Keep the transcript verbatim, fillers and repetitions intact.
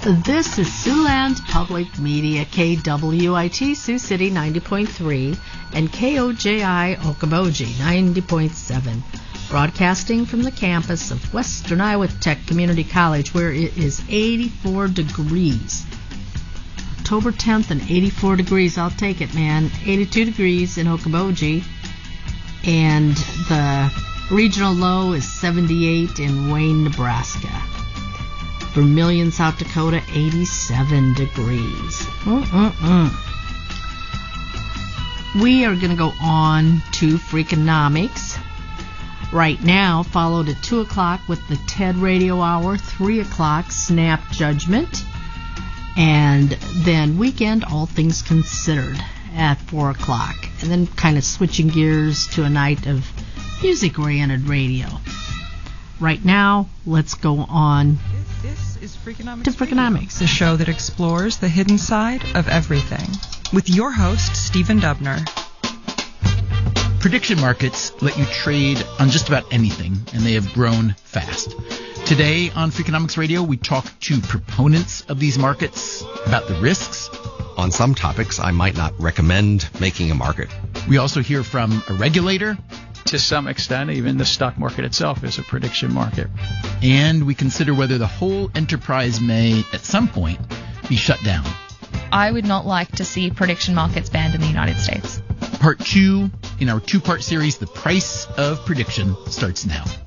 This is Siouxland Public Media, K W I T Sioux City ninety point three and K O J I Okoboji ninety point seven, broadcasting from the campus of Western Iowa Tech Community College, where it is eighty-four degrees. October tenth and eighty-four degrees, I'll take it, man. eighty-two degrees in Okoboji, and the regional low is seventy-eight in Wayne, Nebraska. Vermilion, South Dakota, eighty-seven degrees. Mm-mm-mm. We are going to go on to Freakonomics right now, followed at two o'clock with the TED Radio Hour, three o'clock Snap Judgment, and then Weekend All Things Considered at four o'clock, and then kind of switching gears to a night of music-oriented radio. Right now, let's go on This is Freakonomics to Freakonomics, the show that explores the hidden side of everything, with your host, Stephen Dubner. Prediction markets let you trade on just about anything, and they have grown fast. Today on Freakonomics Radio, we talk to proponents of these markets about the risks. On some topics, I might not recommend making a market. We also hear from a regulator. To some extent, even the stock market itself is a prediction market. And we consider whether the whole enterprise may, at some point, be shut down. I would not like to see prediction markets banned in the United States. Part two in our two-part series, The Price of Prediction, starts now.